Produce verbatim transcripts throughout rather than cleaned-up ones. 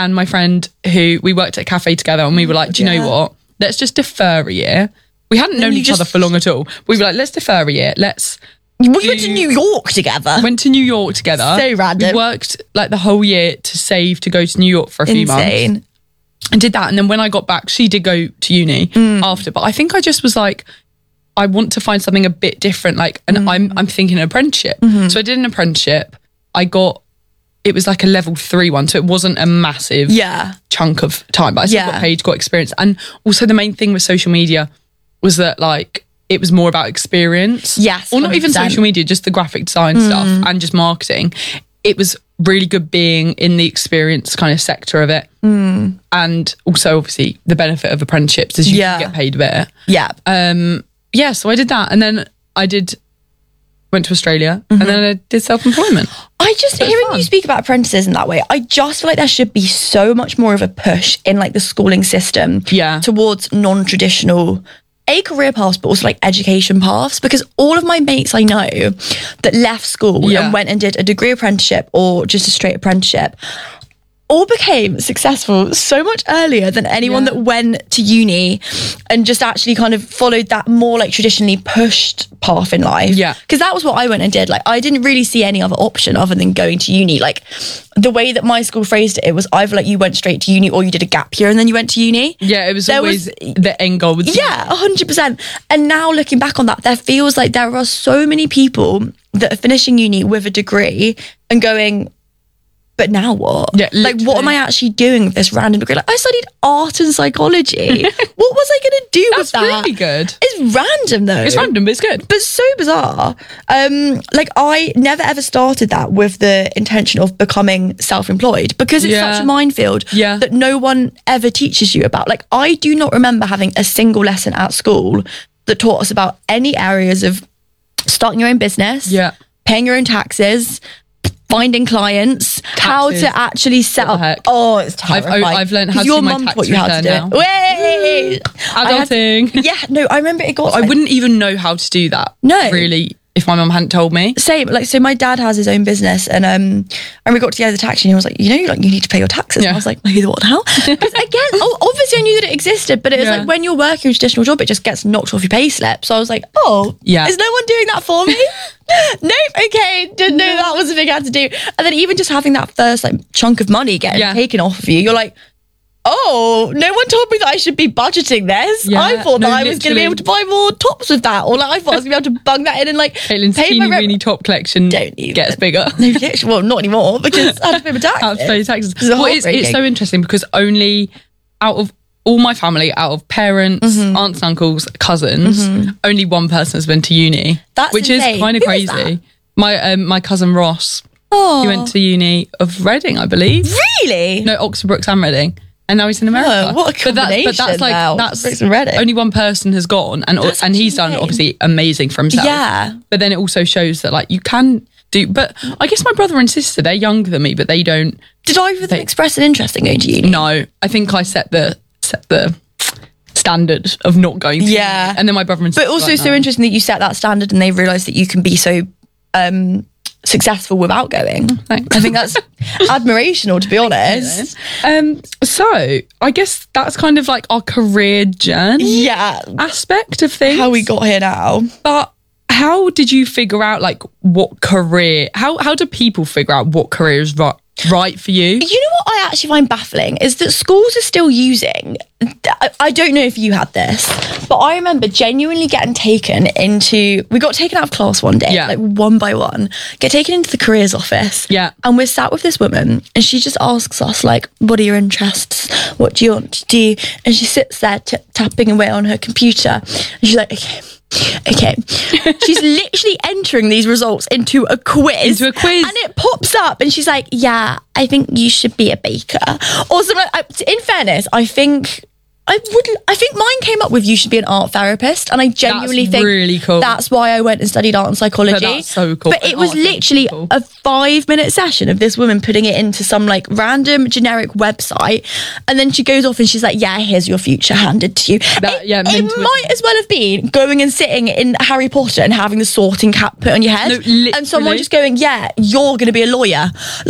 and my friend who we worked at a cafe together, and we were like, do you Yeah. know what? Let's just defer a year. We hadn't known you each just- other for long at all. We were like, let's defer a year. Let's We went to New York together. went to New York together. So random. We worked like the whole year to save to go to New York for a few months. Insane. And did that. And then when I got back, she did go to uni Mm. after. But I think I just was like, I want to find something a bit different. Like, and Mm. I'm I'm thinking an apprenticeship. Mm-hmm. So I did an apprenticeship. I got, it was like a level three one. So it wasn't a massive Yeah. chunk of time, but I still Yeah. got paid, got experience. And also the main thing with social media was that like, it was more about experience. Yes, Or not even one hundred percent. social media, just the graphic design Mm. stuff and just marketing. It was really good being in the experience kind of sector of it. Mm. And also obviously the benefit of apprenticeships is you Yeah. can get paid a bit. Yeah. Um, yeah, so I did that. And then I did, went to Australia Mm-hmm. and then I did self-employment. I just, So it's hearing fun. you speak about apprentices in that way, I just feel like there should be so much more of a push in like the schooling system Yeah. towards non-traditional A, career paths, but also like education paths, because all of my mates I know that left school Yeah. and went and did a degree apprenticeship or just a straight apprenticeship all became successful so much earlier than anyone Yeah. that went to uni and just actually kind of followed that more like traditionally pushed path in life. Yeah. Because that was what I went and did. Like, I didn't really see any other option other than going to uni. Like, the way that my school phrased it, it was either like you went straight to uni or you did a gap year and then you went to uni. Yeah, it was There always was- the end goal. Was Yeah, one hundred percent. And now looking back on that, there feels like there are so many people that are finishing uni with a degree and going, but now what? Yeah, like, what am literally. I actually doing with this random degree? Like, I studied art and psychology. What was I going to do with That's that? really good. It's random though. It's random, but it's good. But so bizarre. Um, like, I never ever started that with the intention of becoming self-employed because it's Yeah. such a minefield Yeah. that no one ever teaches you about. Like, I do not remember having a single lesson at school that taught us about any areas of starting your own business, Yeah. paying your own taxes, finding clients, how Taxes. to actually set What the up. heck? Oh, it's I've- terrifying. I've learned how 'Cause to your do my mum tax taught you how to return do now. it. Way! I had- Adulting. Yeah, no, I remember it got. I like- wouldn't even know how to do that. No. Really, if my mum hadn't told me. Same, like, so my dad has his own business, and um and we got together the tax and he was like, you know, like, you need to pay your taxes. And Yeah. I was like, wait, what the hell? Because again, oh, obviously I knew that it existed, but it was Yeah. like when you're working a traditional job, it just gets knocked off your pay slip. So I was like, oh, Yeah. is no one doing that for me? Nope, okay, didn't know that was a thing I had to do. And then even just having that first like chunk of money getting Yeah. taken off of you, you're like, oh, no one told me that I should be budgeting this. Yeah, I thought no, that I was going to be literally. able to buy more tops with that, or like I thought I was going to be able to bung that in and like Caitlin's pay teeny my rent. weeny top collection Don't even. gets bigger. No, literally, well, not anymore because I have to pay my taxes. Have to pay taxes. It's Well, it's, it's heartbreaking. so interesting because only out of all my family, out of parents, Mm-hmm. aunts and uncles, cousins, only one person has been to uni. That's which insane. is kind of Who is crazy. that? My um, my cousin Ross, Oh, he went to uni of Reading, I believe. really? No, Oxford Brookes and Reading. And now he's in America. Oh, what a But that's, but that's combination like now. that's Brooks and Reading. only one person has gone, and That's and he's actually done insane. obviously amazing for himself. Yeah. But then it also shows that like you can do. But I guess my brother and sister, they're younger than me, but they don't. Did either of them express an interest in going to uni? No, I think I set the set the standard of not going to Yeah. uni. And then my brother and sister But also like, so no. interesting that you set that standard and they realised that you can be so um, successful without going. Thanks. I think that's admirational, to be honest. Um, so I guess that's kind of like our career journey Yeah. aspect of things. How we got here now. But how did you figure out like what career? How how do people figure out what career is right right for you? You know what I actually find baffling is that schools are still using, I, I don't know if you had this, but I remember genuinely getting taken into, we got taken out of class one day, Yeah. like one by one, get taken into the careers office. Yeah. And we're sat with this woman and she just asks us like, what are your interests? What do you want to do? And she sits there t- tapping away on her computer. And she's like, okay. Okay. She's literally entering these results into a quiz. Into a quiz. And it pops up and she's like, yeah, I think you should be a baker. Or something like, I- in fairness, I think I would I think mine came up with you should be an art therapist, and I genuinely That's think really cool. that's why I went and studied art and psychology. But that's so cool. But it An was art therapist literally is cool. a five minute session of this woman putting it into some like random generic website, and then she goes off and she's like, yeah, here's your future handed to you. That- it yeah, it mental- might as well have been going and sitting in Harry Potter and having the sorting cap put on your head, No, literally. and someone just going, yeah, you're going to be a lawyer. Like,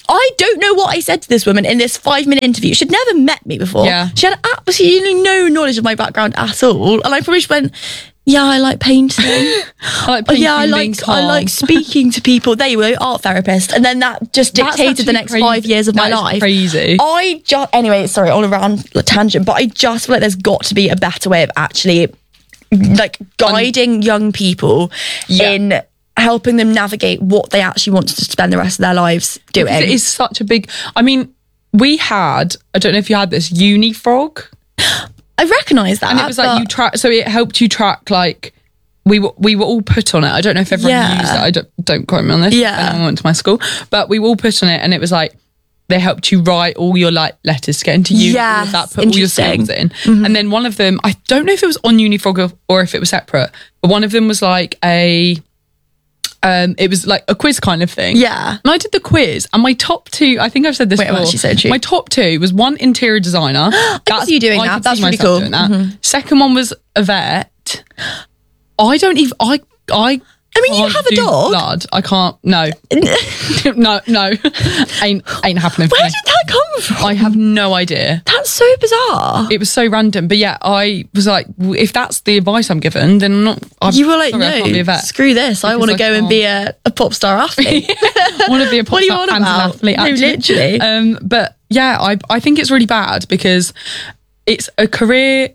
I don't know what I said to this woman in this five minute interview. She'd never met me before. Yeah. She had absolutely no knowledge of my background at all. And I probably just went, yeah, I like painting. I like Oh, painting, yeah, I being like calm. I like speaking to people. There you go, art therapist. And then that just That's dictated the actually next crazy. five years of my That is life. crazy. I just anyway, sorry, all around the tangent, but I just feel like there's got to be a better way of actually like guiding young people Yeah. in helping them navigate what they actually want to spend the rest of their lives doing. Because it is such a big. I mean, we had. I don't know if you had this uni frog, I recognise that. and it was like but- you track. So it helped you track like. We were we were all put on it. I don't know if everyone Yeah. used it. I don't don't quote me on this. Yeah. Anyone went to my school, but we were all put on it, and it was like they helped you write all your like letters to get into uni, all of Yes, that, put all your interesting. skills in, and then one of them, I don't know if it was on Unifrog or, or if it was separate, but one of them was like a, um, it was like a quiz kind of thing. Yeah. And I did the quiz, and my top two, I think I've said this Wait, I'm before. actually so true. My top two was one interior designer. I can see you doing that. could That's see really myself cool. doing that. Second one was a vet. I don't even, I, I, I mean, you can't have a do dog. Blood. I can't, no. no, no. ain't, ain't happening for Where me. did that come from? I have no idea. That's so bizarre. It was so random. But yeah, I was like, w- if that's the advice I'm given, then I'm not. I'm You were like, sorry, I can't be a no, vet. screw this. I Because want to I go and can't. be a, a pop star athlete. I want to be a pop What are you star on and an about? athlete. No, actually. literally. Um, but yeah, I I think it's really bad because it's a career.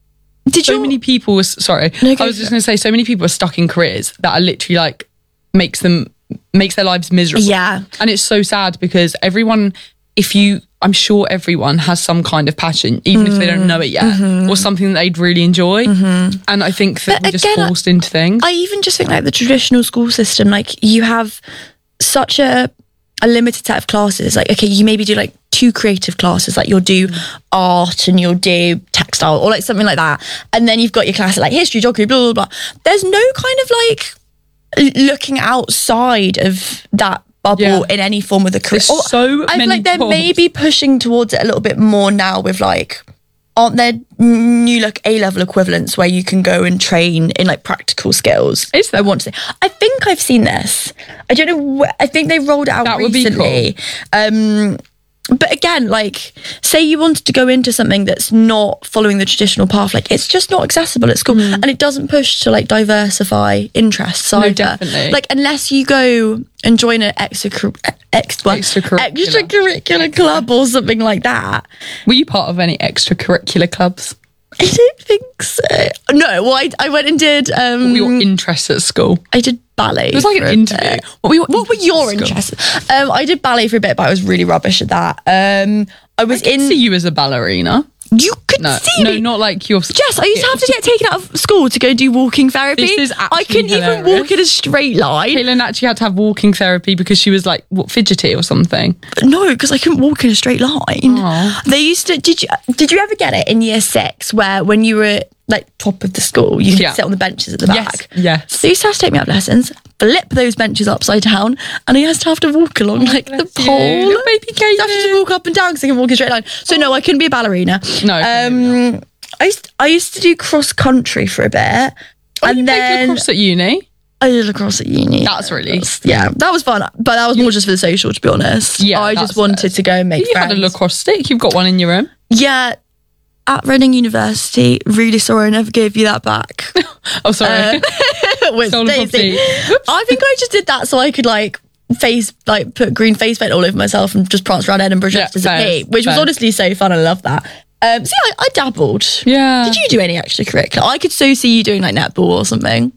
Did So you? many people. Was, sorry, No, go I was for just it. going to say, so many people are stuck in careers that are literally like makes them makes their lives miserable. Yeah. And it's so sad because everyone, if you, I'm sure everyone has some kind of passion, even if they don't know it yet, Mm-hmm. or something that they'd really enjoy. And I think that But we're just again, I- forced into things. I even just think like the traditional school system, like you have such a a limited set of classes. Like, okay, you maybe do like two creative classes, like you'll do art and you'll do textile or like something like that. And then you've got your class like history, geography, blah, blah, blah. There's no kind of like l- looking outside of that bubble Yeah. in any form of the career. There's Or so I feel many like they're jobs. maybe pushing towards it a little bit more now with like, aren't there new like A-level equivalents where you can go and train in like practical skills? Is there? I want to say. I think I've seen this. I don't know. Wh- I think they rolled it out That would be recently. Um, but again, like, say you wanted to go into something that's not following the traditional path, like it's just not accessible at school, and it doesn't push to like diversify interests either. definitely. Like, unless you go and join an extra ex, well, Extracurricular. extracurricular club or something like that. Were you part of any extracurricular clubs? I don't think so. No, well, I, I went and did. Um, What were your interests at school? I did ballet. It was like for an a interview. bit. What were, your What were your interests at school? interests? Um, I did ballet for a bit, but I was really rubbish at that. Um, I was I in. see you as a ballerina. You could No, see no, me. not like your. Jess, I used to have to get taken out of school to go do walking therapy. This is I actually couldn't even hilarious. walk in a straight line. Caitlin actually had to have walking therapy because she was like what, fidgety or something. No, because I couldn't walk in a straight line. They used to. Did you? Did you ever get it in year six where when you were like top of the school, you could Yeah. sit on the benches at the back? Yes, yes. So they used to have to take me up lessons, flip those benches upside down, and I used to have to walk along like the Oh, bless you, pole. little baby I have to just walk up and down because I can walk in a straight line. So no, I couldn't be a ballerina. No, Um, I used I used to do cross country for a bit, Oh, and you played then lacrosse at uni. I did lacrosse at uni. That's really Yeah, that was fun, but that was more just for the social, to be honest. Yeah, I that's just wanted to go and make You friends. had a lacrosse stick. You've got one in your room. Yeah, at Reading University. Really sorry, I never gave you that back. Oh, sorry. With Stolen Daisy. property. I think I just did that so I could like face like put green face paint all over myself and just prance around Edinburgh Yeah, dressed as a fair, pig, which was fair. honestly so fun. I love that. Um, so yeah, I, I dabbled. Yeah. Did you do any extracurricular? I could so see you doing like netball or something.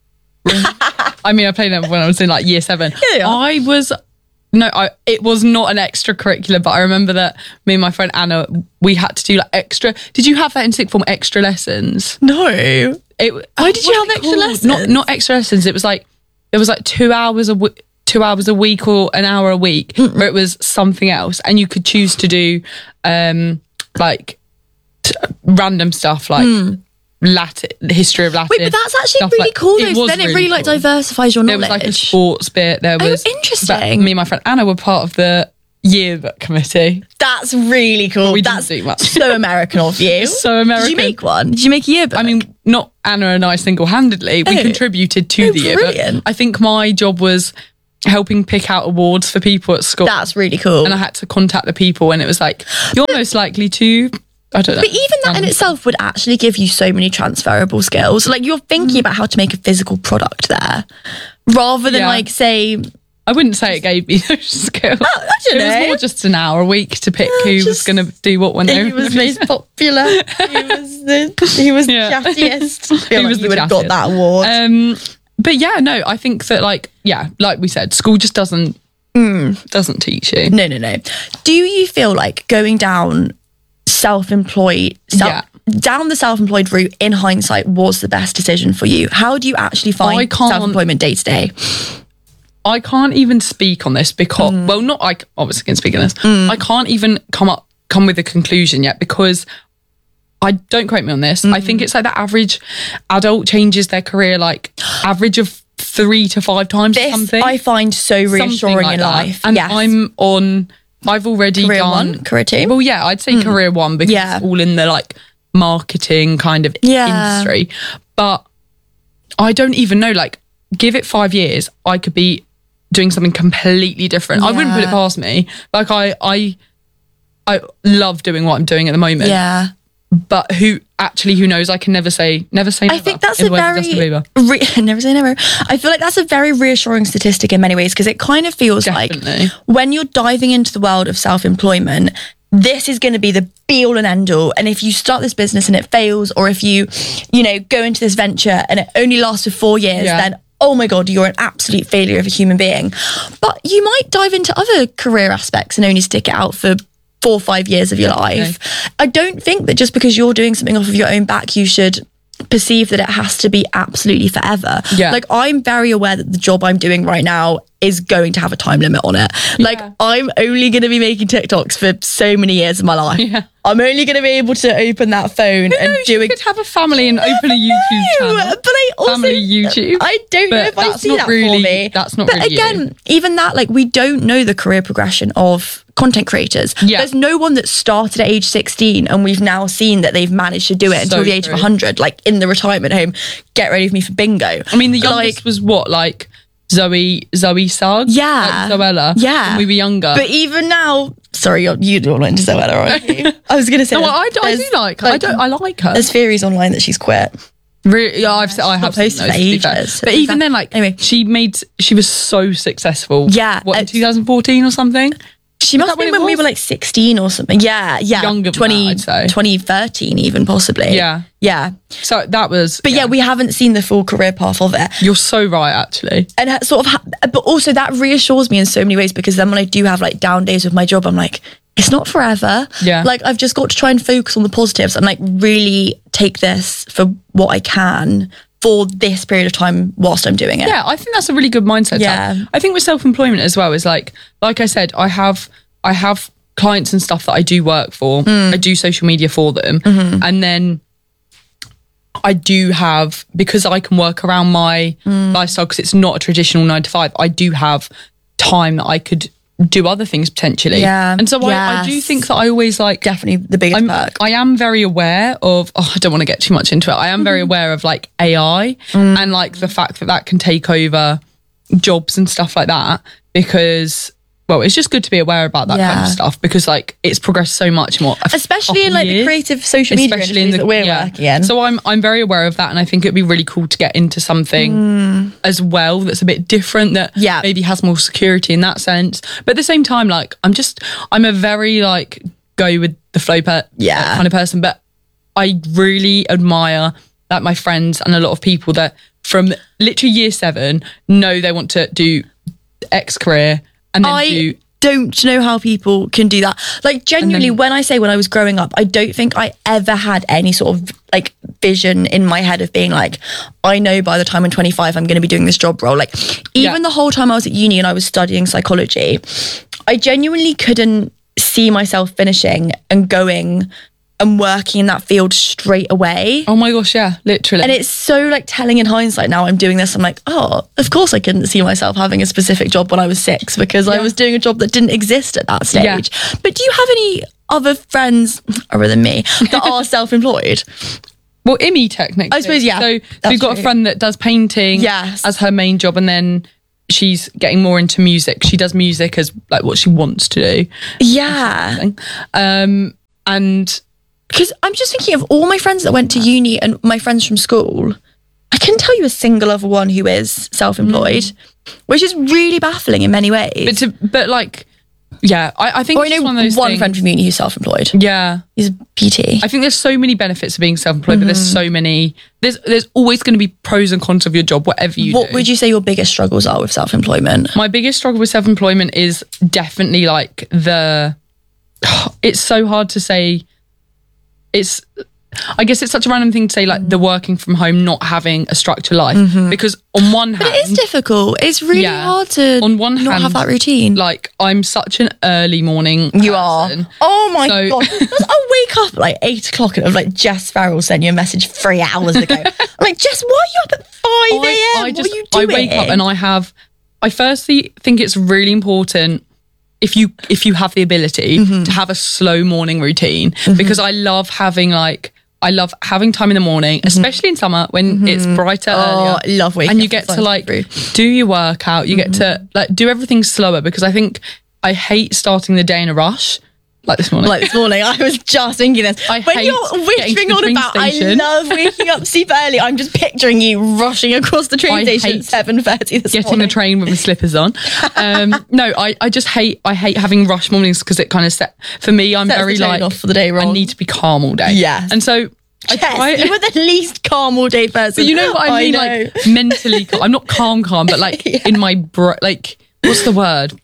I mean, I played it when I was in like year seven. Yeah. I was no, I it was not an extracurricular, but I remember that me and my friend Anna, we had to do like extra. Did you have that in sixth form? Extra lessons. No. It, Why did you what's have it extra called? lessons? Not not extra lessons. It was like it was like two hours a w- two hours a week or an hour a week, where it was something else, and you could choose to do um like t- random stuff like. Latin, the history of Latin. Wait, but that's actually stuff really like- cool. it Though, so was then it really like cool. diversifies your There knowledge. was like a sports bit. There was interesting. but me and my friend Anna were part of the yearbook committee. That's really cool. We didn't That's do much. so American of you. So American. Did you make one? Did you make a yearbook? I mean, not Anna and I single-handedly. We Oh. contributed to Oh, the yearbook. brilliant. I think my job was helping pick out awards for people at school. That's really cool. And I had to contact the people, and it was like, you're most likely to, I don't know. But even that in itself would actually give you so many transferable skills. Like, you're thinking about how to make a physical product there, rather than Yeah. like, say, I wouldn't say it gave me those skills. I don't It was know. more just an hour a week to pick who was just- going to do what when he was most popular. He was the he was Yeah. the chattiest. I feel He like was you the would have got chattiest. that award. Um, but yeah, no, I think that like, yeah, like we said, school just doesn't, doesn't teach you. no, no, no. Do you feel like going down self-employed, self, Yeah. down the self-employed route in hindsight was the best decision for you? How do you actually I find can't- self-employment day to day? I can't even speak on this because, Mm. well, not I obviously can speak on this. I can't even come up, come with a conclusion yet because I don't quote me on this. I Mm. think it's like the average adult changes their career like average of three to five times or This something. I find so Something reassuring like in that. life. And yes. I'm on, I've already Career done. one, career two? Well, yeah, I'd say career one because Yeah. it's all in the like marketing kind of Yeah. industry. But I don't even know, like, give it five years, I could be doing something completely different. I wouldn't put it Yeah. past me. Like, I, I, I love doing what I'm doing at the moment. yeah. But who actually, who knows? I can never say, never say never. I think that's in a the words of Justin very Bieber. re- never say never. I feel like that's a very reassuring statistic in many ways because it kind of feels Definitely. like when you're diving into the world of self-employment, this is going to be the be all and end all. And if you start this business and it fails, or if you, you know, go into this venture and it only lasts for four years, Yeah. then oh my God, you're an absolute failure of a human being. But you might dive into other career aspects and only stick it out for four or five years of your life. I don't think that just because you're doing something off of your own back, you should perceive that it has to be absolutely forever. Yeah. Like, I'm very aware that the job I'm doing right now is going to have a time limit on it. Like, I'm only going to be making TikToks for so many years of my life. Yeah. I'm only going to be able to open that phone and No, do you a could have a family and open a YouTube no, channel. but I also Family YouTube. I don't know But if I that's see not that really- for me. that's not But really you. again, even that, like, we don't know the career progression of content creators. Yeah. There's no one that started at age sixteen and we've now seen that they've managed to do it until So the age true. of one hundred, like in the retirement home. Get ready with me for bingo. I mean, the Like, youngest was what, like Zoe, Zoe Suggs? Yeah. Like Zoella. Yeah. When we were younger. But even now, sorry, you're, you don't into Zoella, aren't you? I was going to say, no, I, I do there's- like her. I don't. I like her. There's theories online that she's quit. Really, yeah, I've, I have not seen posted those, for to be fair. ages. But even then, like, Anyway. she made, she was so successful. Yeah, What, in it's- twenty fourteen or something? She must that have when been it when we was? were like sixteen or something. Yeah, yeah. Younger than twenty, that, I'd say. twenty thirteen even possibly. Yeah. Yeah. So that was. But yeah. we haven't seen the full career path of it. You're so right, actually. And ha- sort of, ha- but also that reassures me in so many ways because then when I do have like down days with my job, I'm like, it's not forever. Yeah. Like, I've just got to try and focus on the positives and like really take this for what I can for this period of time whilst I'm doing it. Yeah, I think that's a really good mindset. to Yeah. have. I think with self-employment as well is like, like I said, I have, I have clients and stuff that I do work for. Mm. I do social media for them, Mm-hmm. and then I do have, because I can work around my Mm. lifestyle because it's not a traditional nine to five. I do have time that I could do other things potentially. Yeah. and so I, I do Yes. think that I always like. Definitely the biggest I'm, perk. I am very aware of, oh, I don't want to get too much into it. I am Mm-hmm. very aware of like A I Mm. and like the fact that that can take over jobs and stuff like that because, well, it's just good to be aware about that kind Yeah. of stuff because like it's progressed so much more. a Especially in couple like the years. creative social media industries that we're yeah. working in. So I'm I'm very aware of that, and I think it'd be really cool to get into something as well that's a bit different that Mm. Yeah. maybe has more security in that sense. But at the same time, like I'm just I'm a very like go with the flow per Yeah. kind of person, but I really admire like my friends and a lot of people that from literally year seven know they want to do X career and then I do don't know how people can do that. Like genuinely, when I say when I was growing up, I don't think I ever had any sort of like vision in my head of being like, I know by the time I'm twenty-five, I'm going to be doing this job role. Like even Yeah. the whole time I was at uni and I was studying psychology, I genuinely couldn't see myself finishing and going and working in that field straight away. oh my gosh, yeah, literally. And it's so like telling in hindsight now I'm doing this. I'm like, oh, of course I couldn't see myself having a specific job when I was six because I Yeah. was doing a job that didn't exist at that stage. Yeah. But do you have any other friends other than me that are self-employed? Well, Imi technically. I suppose, yeah, So, so that's we've got true. a friend that does painting Yes. as her main job, and then she's getting more into music. She does music as like what she wants to do. Yeah. Um, and because I'm just thinking of all my friends that went to uni and my friends from school. I can tell you a single other one who is self-employed, mm. which is really baffling in many ways. But to, but like, yeah, I, I think or I know one, of those one things, friend from uni who's self-employed. Yeah, he's a P T. I think there's so many benefits of being self-employed, mm-hmm. but there's so many. There's there's always going to be pros and cons of your job, whatever you what do. What would you say your biggest struggles are with self-employment? My biggest struggle with self-employment is definitely like the. It's so hard to say. It's. I guess it's such a random thing to say, like the working from home, not having a structured life, mm-hmm. because on one hand, but it is difficult. It's really yeah, hard to on one not hand, have that routine. Like I'm such an early morning You person. are. Oh my so, god! I wake up at like eight o'clock and I'm like, Jess Farrell sent you a message three hours ago. I'm like, Jess, why are you up at five a.m.? I, I just, what are you doing? I wake up and I have. I firstly think it's really important. If you if you have the ability mm-hmm. to have a slow morning routine, mm-hmm. because I love having like. I love having time in the morning, mm-hmm. especially in summer when mm-hmm. it's brighter oh, earlier. Love waking and you up get to like through. do your workout. You mm-hmm. get to like do everything slower because I think I hate starting the day in a rush. Like this morning. Like this morning, I was just thinking this. I when hate you're whispering on about, station. I love waking up super early. I'm just picturing you rushing across the train I station at seven thirty this getting morning. the train with my slippers on. Um, no, I, I just hate I hate having rush mornings because it kind of set for me. I'm Sets very the like off for the day wrong. I need to be calm all day. Yes, and so. Yes, I, you were the least calm all day person. But you know what I mean? I like mentally calm. I'm not calm, calm, but like yeah. in my bro- like what's the word?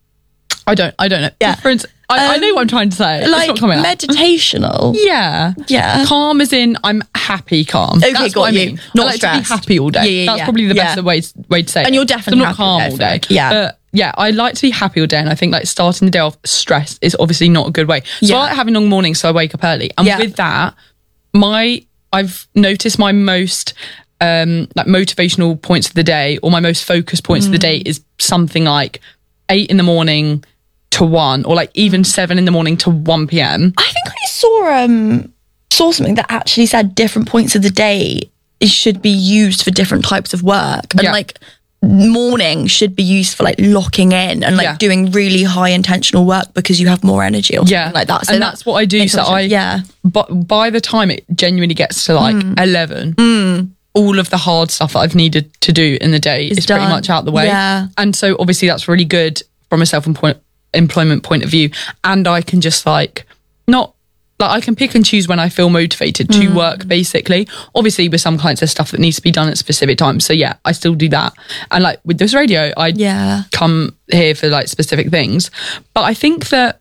I don't. I don't know. Yeah. For instance, I, um, I know what I'm trying to say. Like it's not coming meditational. Out. Yeah. Yeah. Calm as in I'm happy. Calm. Okay, That's got what you. I mean. Not I like stressed. to be happy all day. Yeah, yeah, That's yeah. probably the yeah. best way way to say. And it. you're definitely so I'm not calm all day. Yeah. But yeah, I like to be happy all day, and I think like starting the day off stressed is obviously not a good way. So yeah. I like having long mornings, so I wake up early, and yeah. with that, my I've noticed my most um, like motivational points of the day or my most focused points mm. of the day is something like eight in the morning to one or like even seven in the morning to one p.m. I think I saw um saw something that actually said different points of the day should be used for different types of work and yeah. like morning should be used for like locking in and like yeah. doing really high intentional work because you have more energy or something yeah. like that. So and that's what I do. So I yeah. But by the time it genuinely gets to like mm. eleven, mm. all of the hard stuff that I've needed to do in the day it's is done. pretty much out the way. Yeah. And so obviously that's really good from a self-employment point of view. And I can just like not like I can pick and choose when I feel motivated to mm. work basically. Obviously with some clients there's stuff that needs to be done at specific times. So yeah, I still do that. And like with this radio, I yeah. come here for like specific things. But I think that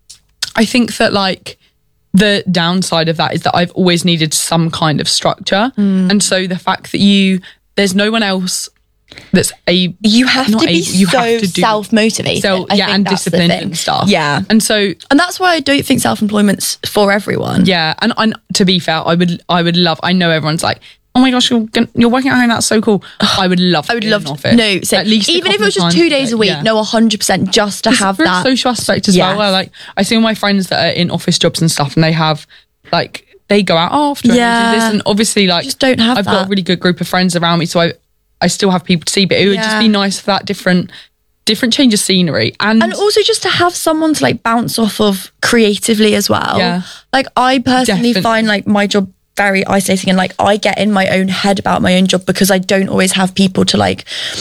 I think that like the downside of that is that I've always needed some kind of structure. Mm. And so the fact that you there's no one else that's a you have to be able, you so have to do, self-motivated so, yeah and disciplined and stuff yeah and so and that's why I don't think self-employment's for everyone. Yeah and, and to be fair I would I would love I know everyone's like oh my gosh you're gonna, you're working at home that's so cool. I would love to I would be love in to office. no so at least even if it was just two days a week yeah. no one hundred percent just to have for that a social aspect as yeah. well where like I see all my friends that are in office jobs and stuff and they have like they go out after yeah. and do this and obviously like just don't have I've that. got a really good group of friends around me so I I still have people to see, but it would yeah. just be nice for that different, different change of scenery, and and also just to have someone to like bounce off of creatively as well. Yeah, like I personally Definitely. find like my job very isolating, and like I get in my own head about my own job because I don't always have people to like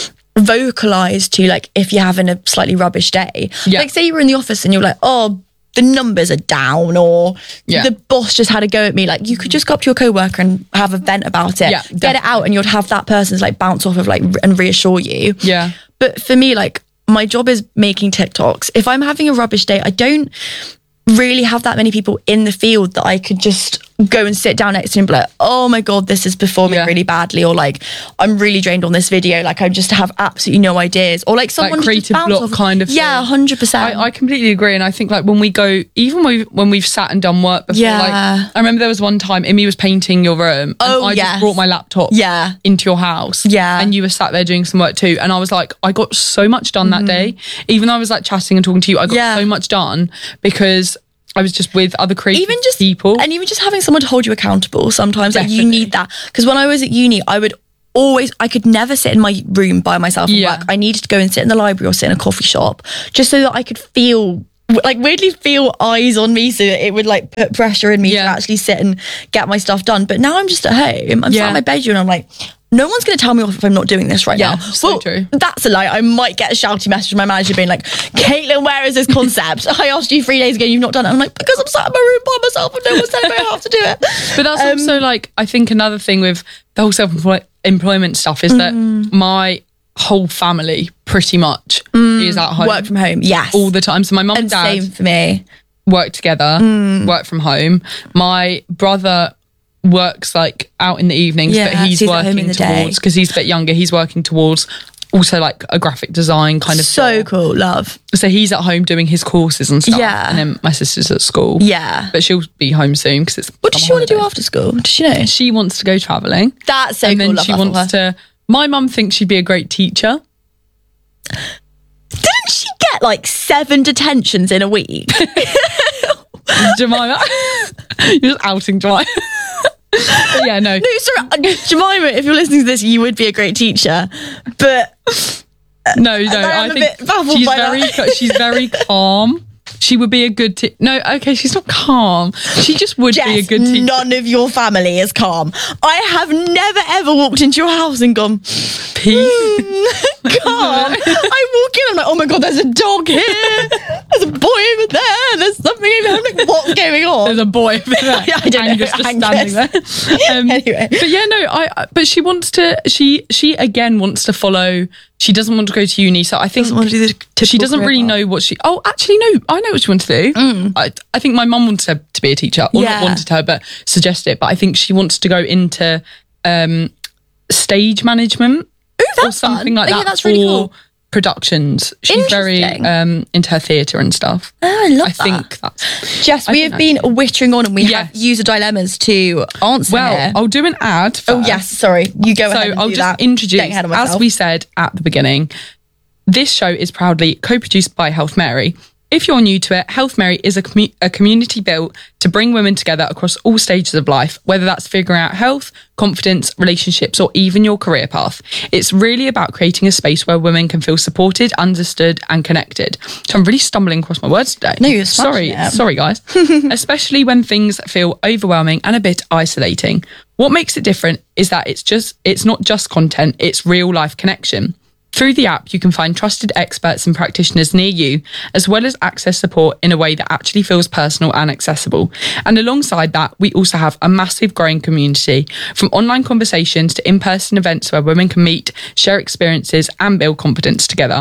vocalize to. Like if you're having a slightly rubbish day, yeah. like say you were in the office and you're like, oh, the numbers are down or yeah. the boss just had a go at me. Like you could just go up to your coworker and have a vent about it, yeah, get definitely. it out and you'd have that person's like bounce off of like and reassure you. Yeah. But for me, like my job is making TikToks. If I'm having a rubbish day, I don't really have that many people in the field that I could just go and sit down next to and be like, oh my God, this is performing yeah. really badly. Or like, I'm really drained on this video. Like I just have absolutely no ideas. Or like someone like creative just bounce block off. kind of Yeah, one hundred percent. I, I completely agree. And I think like when we go, even when we've, when we've sat and done work before, yeah. like I remember there was one time Imi was painting your room and oh, I yes. just brought my laptop yeah. into your house. Yeah. And you were sat there doing some work too. And I was like, I got so much done mm. that day. Even though I was like chatting and talking to you, I got yeah. so much done because I was just with other creative even just, people. And even just having someone to hold you accountable sometimes. Definitely. Like you need that. Because when I was at uni, I would always, I could never sit in my room by myself and Yeah. work. I needed to go and sit in the library or sit in a coffee shop just so that I could feel, like weirdly feel eyes on me, so that it would like put pressure in me Yeah. to actually sit and get my stuff done. But now I'm just at home. I'm sat Yeah. in my bedroom and I'm like, no one's going to tell me off if I'm not doing this right Yeah, now. so well, true. that's a lie. I might get a shouty message from my manager being like, Caitlin, where is this concept? I asked you three days ago, you've not done it. I'm like, because I'm sat in my room by myself and no one's telling me I have to do it. But that's Um, also like, I think another thing with the whole self-employment stuff is that Mm. my whole family pretty much is at home Work from home, yes. all the time. So my mum and and dad same for me. work together, Mm. work from home. My brother works like out in the evenings, Yeah, but he's so he's at home working in the day. towards, because he's a bit younger, he's working towards also like a graphic design kind of So job. cool, love. So he's at home doing his courses and stuff. Yeah. And then my sister's at school. Yeah. But she'll be home soon because it's What does she summer want to do holidays. after school? Does she know? She wants to go travelling. That's so and cool. then love she that for wants her. to, my mum thinks she'd be a great teacher. Didn't she get like seven detentions in a week? Jemima. You're just outing Jemima. But yeah, no. No, sorry, uh, Jemima, if you're listening to this, you would be a great teacher. But No, no. I am I a bit think baffled she's by very, that. ca- she's very calm. She would be a good teacher. No, okay, she's not calm. She just would Jess, be a good teacher. none of your family is calm. I have never ever walked into your house and gone, Peace. calm. I walk in, I'm like, oh my God, there's a dog here. There's a boy over there. There's something over there. I'm like, what's going on? There's a boy over there. I don't know, Angus just Angus. standing there. Um, Anyway. But yeah, no, I. I- But she wants to. She she again wants to follow. She doesn't want to go to uni, so I think Doesn't want to do the typical she doesn't career really path. know what she. Oh, actually, no, I know what she wants to do. I I think my mum wanted her to be a teacher, or Yeah. not wanted her, but suggested it. But I think she wants to go into um, stage management or that's something fun. like Okay, that that's really for cool. productions. She's very Interesting. um, into her theatre and stuff. Oh, I love I that. think that's. Jess, I we think have been whittering on and we Yes. have user dilemmas to answer Well, here. I'll do an ad. Oh, first. yes, sorry. You go So ahead and I'll do just that. introduce, Getting ahead of as myself. we said at the beginning, this show is proudly co-produced by Health Mary. If you're new to it, Health Mary is a, commu- a community built to bring women together across all stages of life, whether that's figuring out health, confidence, relationships, or even your career path. It's really about creating a space where women can feel supported, understood, and connected. So I'm really stumbling across my words today. No, you're sorry, smashing it. sorry, guys. Especially when things feel overwhelming and a bit isolating. What makes it different is that it's just it's not just content; it's real life connection. Through the app, you can find trusted experts and practitioners near you, as well as access support in a way that actually feels personal and accessible. And alongside that, we also have a massive growing community, from online conversations to in-person events where women can meet, share experiences, and build confidence together.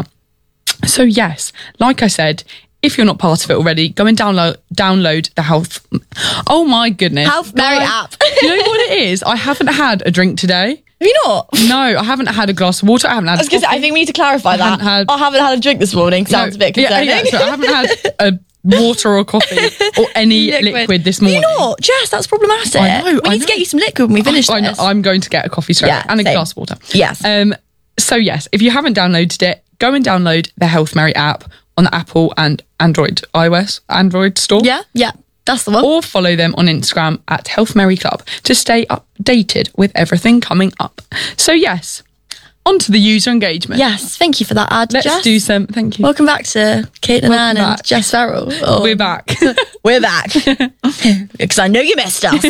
So yes, like I said, if you're not part of it already, go and download download the Health. Oh my goodness, Health Mary My- app. You know what it is? I haven't had a drink today. Have you not? No, I haven't had a glass of water. I haven't had. I was going to say, I think we need to clarify that. haven't had- I haven't had a drink this morning. Sounds a bit Yeah, concerning. yeah, so I haven't had a water or coffee or any liquid, this morning. You not? Jess, that's problematic. I know, we I need to know. get you some liquid when we finish I know, this. I'm going to get a coffee straight Yeah, and a same. glass of water. Yes. Um. So yes, if you haven't downloaded it, go and download the Health Mary app on the Apple and Android, iOS, Android store. yeah, yeah. That's the one. Or follow them on Instagram at Health Mary Club to stay updated with everything coming up. So yes, on to the user engagement. Yes, thank you for that ad, Let's Jess. do some. Thank you. Welcome back to Caitlin Welcome Ann and back. Jess Farrell. Oh, We're back. We're back. Because I know you missed us.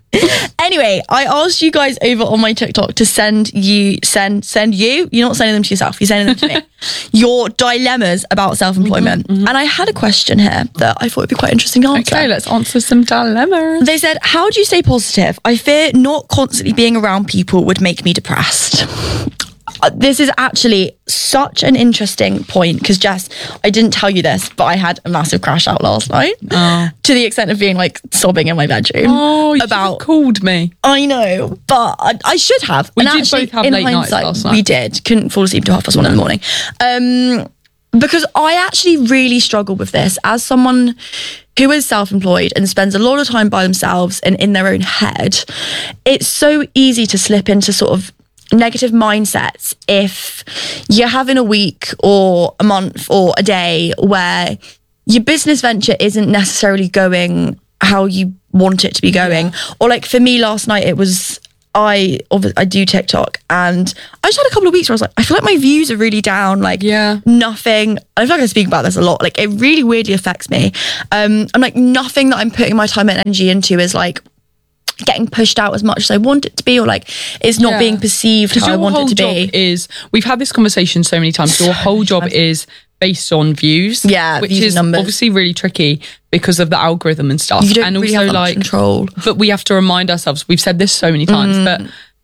Anyway, I asked you guys over on my TikTok to send you, send, send you, you're not sending them to yourself, you're sending them to me, your dilemmas about self-employment. Mm-hmm, And I had a question here that I thought would be quite interesting to answer. Okay, let's answer some dilemmas. They said, how do you stay positive? I fear not constantly being around people would make me depressed. Uh, This is actually such an interesting point because, Jess, I didn't tell you this, but I had a massive crash out last night to the extent of being like sobbing in my bedroom. Oh, you about called me. I know, but I, I should have. We And did actually, both have in late nights hindsight, last night. We did. Couldn't fall asleep till half past one in the morning. Um, because I actually really struggle with this as someone who is self-employed and spends a lot of time by themselves and in their own head. It's so easy to slip into sort of negative mindsets if you're having a week or a month or a day where your business venture isn't necessarily going how you want it to be going. Or like for me last night, it was I obviously I do TikTok, and I just had a couple of weeks where I was like, I feel like my views are really down. Like, Yeah. nothing. I feel like I speak about this a lot. Like, it really weirdly affects me. Um, I'm like, nothing that I'm putting my time and energy into is like getting pushed out as much as I want it to be, or like it's not Yeah. being perceived 'Cause how I your want whole it to job be. is, we've had this conversation so many times, your whole job is based on views. Yeah, which views and is numbers. obviously really tricky because of the algorithm and stuff. You don't and really also have much like control. But we have to remind ourselves, we've said this so many times, Mm.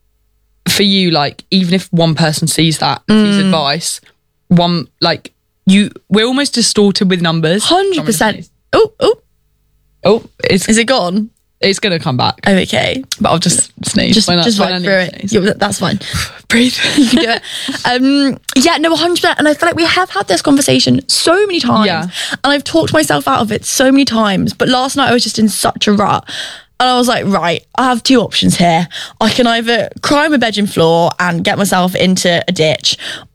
but for you, like, even if one person sees that, Mm. sees advice, one, like, you, we're almost distorted with numbers. Hundred percent. Oh, oh, Oh, it's is it gone? it's gonna come back. Oh, okay. But I'll just sneeze. Just, when I- just when I run need through to it. sneeze. Yeah, that- that's fine. Breathe. You can do it. Um, yeah, no, one hundred percent. And I feel like we have had this conversation so many times. Yeah. And I've talked myself out of it so many times. But last night I was just in such a rut. And I was like, right, I have two options here. I can either cry on my bedroom floor and get myself into a ditch,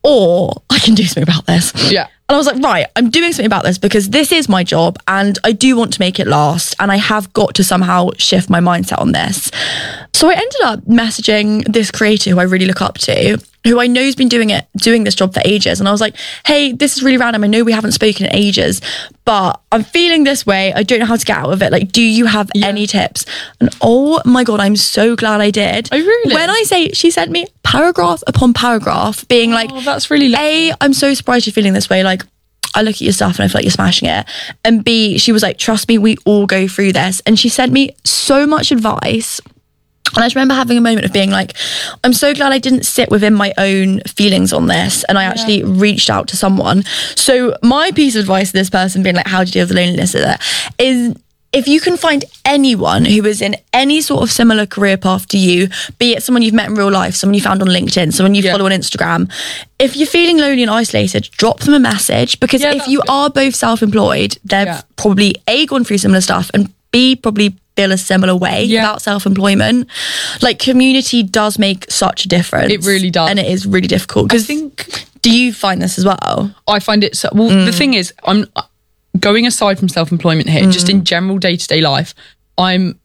or I can do something about this. Yeah. And I was like, right, I'm doing something about this because this is my job and I do want to make it last. And I have got to somehow shift my mindset on this. So I ended up messaging this creator who I really look up to, who I know has been doing it, doing this job for ages. And I was like, hey, this is really random. I know we haven't spoken in ages, but I'm feeling this way. I don't know how to get out of it. Like, do you have Yeah. any tips? And oh my God, I'm so glad I did. Oh, really? When I say she sent me paragraph upon paragraph being like, Oh, that's really lovely. A, I'm so surprised you're feeling this way. Like, I look at your stuff and I feel like you're smashing it. And B, she was like, trust me, we all go through this. And she sent me so much advice. And I just remember having a moment of being like, I'm so glad I didn't sit within my own feelings on this. And I actually reached out to someone. So my piece of advice to this person being like, how do you deal with the loneliness of that, is if you can find anyone who is in any sort of similar career path to you, be it someone you've met in real life, someone you found on LinkedIn, someone you Yeah. follow on Instagram, if you're feeling lonely and isolated, drop them a message, because Yeah, if that's you good. are both self-employed, they've Yeah. probably A, gone through similar stuff, and B, probably feel a similar way Yeah. about self-employment. Like, community does make such a difference. It really does. And it is really difficult. I Because think do you find this as well? I find it so, well, Mm. the thing is, I'm going aside from self-employment here, just in general day-to-day life, I'm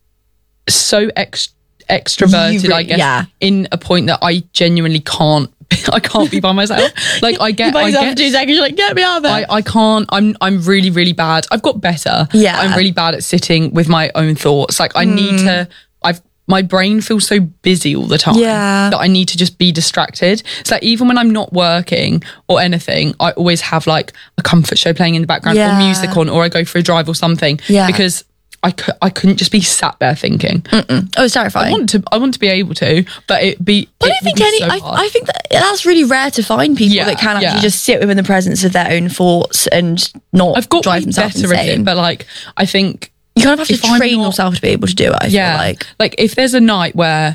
so ex- extroverted, You re- I guess, yeah. in a point that I genuinely can't, I can't be by myself. Like, I get, By I yourself get, for two seconds, you're like, get me out of it. I, I can't, I'm, I'm really, really bad. I've got better. Yeah. I'm really bad at sitting with my own thoughts. Like, I need to, I've, my brain feels so busy all the time Yeah. that I need to just be distracted. So like, even when I'm not working or anything, I always have like a comfort show playing in the background Yeah. or music on, or I go for a drive or something. Yeah. Because I, cou- I couldn't just be sat there thinking. oh, it's terrifying. I want to I want to be able to, but it be But it I would think be any, so I, hard. I think that that's really rare to find people Yeah, that can actually yeah. just sit within the presence of their own thoughts and not I've got drive way themselves better at insane. it, but like I think You kind of have if to I'm train not- yourself to be able to do it, I yeah, feel like. like if there's a night where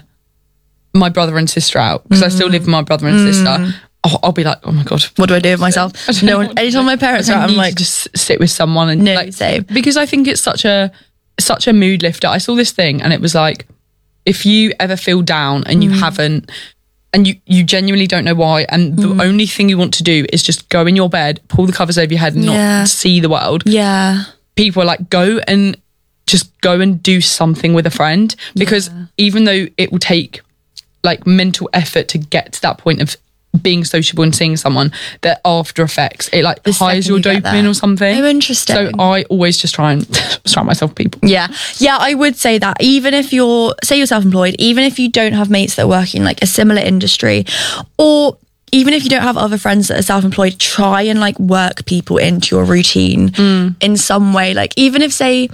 my brother and sister are out, because I still live with my brother and sister, I'll, I'll be like, oh my god, What do I do with myself? I don't No know one, what to anytime do. my parents I are out, I'm need to like, just sit with someone and No, like, same. because I think it's such a such a mood lifter. I saw this thing and it was like, if you ever feel down and you Mm. haven't, and you you genuinely don't know why, and the Mm. only thing you want to do is just go in your bed, pull the covers over your head, and Yeah. not see the world. yeah. People are like, go and just go and do something with a friend, because even though it will take like mental effort to get to that point of being sociable and seeing someone, that after effects, it like The hires second your you get dopamine there. or something. Oh, interesting. So I always just try and surround myself with people. Yeah. Yeah, I would say that even if you're, say you're self-employed, even if you don't have mates that are working in like a similar industry, or even if you don't have other friends that are self-employed, try and like work people into your routine in some way. Like, even if say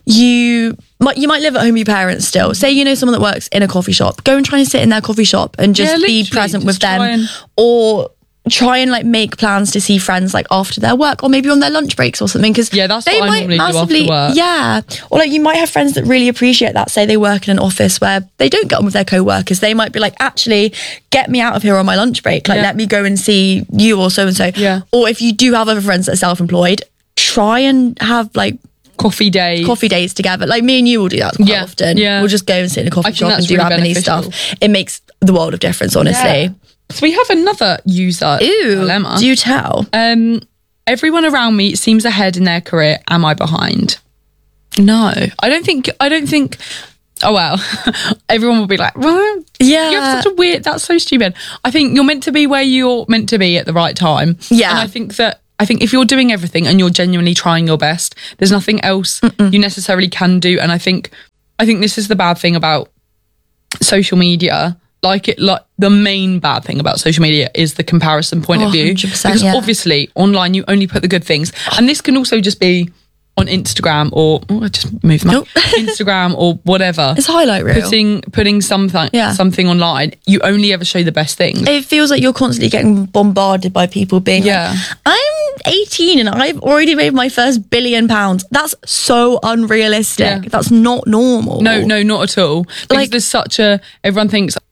you might, you might live at home with your parents still. Say you know someone that works in a coffee shop, go and try and sit in their coffee shop and just Yeah, be literally, present just with them. try and- Or try and like make plans to see friends like after their work, or maybe on their lunch breaks or something, because Yeah, that's they what I might normally do after massively work. yeah, or like you might have friends that really appreciate that. Say they work in an office where they don't get on with their co-workers, they might be like, actually get me out of here on my lunch break, like Yeah. let me go and see you or so and so. Yeah. Or if you do have other friends that are self-employed, try and have like Coffee day. coffee days together. Like me and you will do that quite Yeah, often. yeah. We'll just go and sit in a coffee I think shop that's and do really admin beneficial. stuff. It makes the world of difference, honestly. So we have another user Ooh, dilemma. do tell. Um, everyone around me seems ahead in their career. Am I behind? No, I don't think. I don't think. oh well, everyone will be like, well, Yeah. you have such a weird, that's so stupid. I think you're meant to be where you're meant to be at the right time. Yeah. And I think that, I think if you're doing everything and you're genuinely trying your best, there's nothing else Mm-mm. you necessarily can do. And I think, I think this is the bad thing about social media. Like it, like the main bad thing about social media is the comparison point Oh, of view. one hundred percent, Because yeah. obviously online you only put the good things, and this can also just be on Instagram or oh, I just moved my Nope. Instagram or whatever. It's highlight reel. Putting putting something Yeah. something online, you only ever show the best things. It feels like you're constantly getting bombarded by people being Yeah. like, I'm eighteen and I've already made my first billion pounds. That's so unrealistic. Yeah. That's not normal. No, no, not at all. Because Like- there's such a everyone thinks